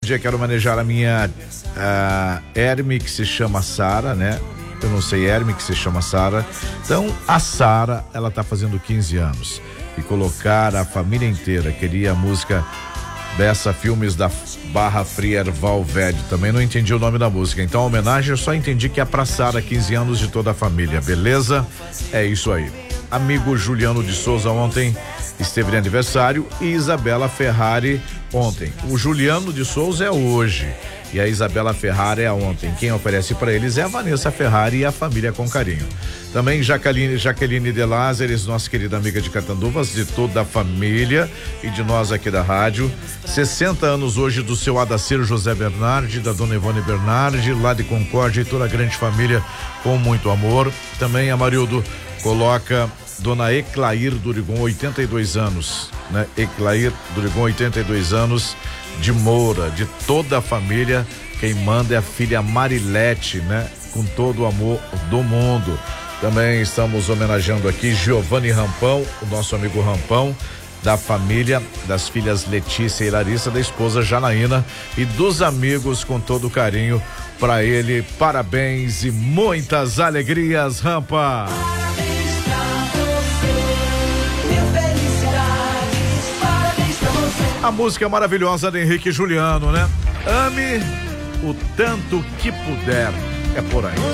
Dia quero manejar a minha Herme, que se chama Sara, né? Eu não sei Herme, que se chama Sara. Então, a Sara, ela tá fazendo 15 anos. E colocar a família inteira, queria a música Bessa Filmes da Barra Fria Erval Velho. Também não entendi o nome da música. Então, a homenagem eu só entendi que é pra Sara, 15 anos de toda a família, beleza? É isso aí. Amigo Juliano de Souza ontem esteve de aniversário e Isabela Ferrari ontem. O Juliano de Souza é hoje e a Isabela Ferrari é ontem. Quem oferece para eles é a Vanessa Ferrari e a família com carinho. Também Jaqueline de Lázares, nossa querida amiga de Catanduvas, de toda a família e de nós aqui da rádio. 60 anos hoje do seu Adaceiro José Bernardi, da dona Ivone Bernardi, lá de Concórdia, e toda a grande família com muito amor. Também a Marildo coloca Dona Eclair Durigon, 82 anos, né? Eclair Durigon, 82 anos, de Moura, de toda a família. Quem manda é a filha Marilete, né? Com todo o amor do mundo. Também estamos homenageando aqui Giovanni Rampão, o nosso amigo Rampão, da família, das filhas Letícia e Larissa, da esposa Janaína e dos amigos, com todo carinho para ele. Parabéns e muitas alegrias, Rampa. A música maravilhosa de Henrique Juliano, né? Ame o tanto que puder. É por aí.